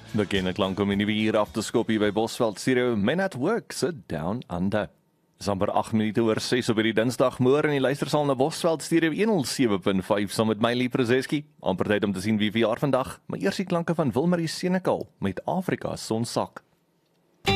Bekende klank om in die uur af te skop hier by Bosveld Studio. Men at Work, sit down under. Dis amper 8 minute oor 6 op die Dinsdagmôre en jy luister saam na Bosveld Studio 107.5 saam met my Lee Prozeski. Amper tyd om te sien wie verjaar vandag, maar eers die klanke van Wilmarie Senekal met Afrika Sonsak.